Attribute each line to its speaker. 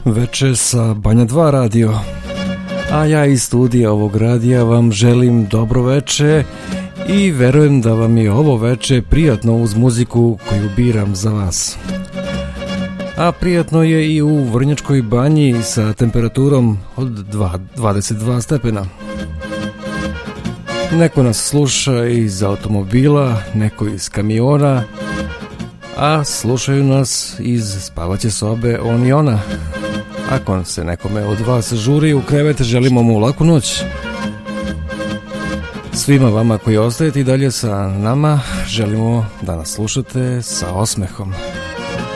Speaker 1: veče sa Banja 2 radio. A ja iz studija ovog radija vam želim dobro veče i verujem da vam je ovo veče prijatno uz muziku koju biram za vas. A prijatno je i u Vrnjačkoj banji sa temperaturom od 22 stepena. Neko nas sluša iz automobila, neko iz kamiona, a slušaju nas iz spavaće sobe on i ona. Ako se nekome od vas žuri u krevet, želimo mu laku noć. Svima vama koji ostajete i dalje sa nama, želimo da nas slušate sa osmehom.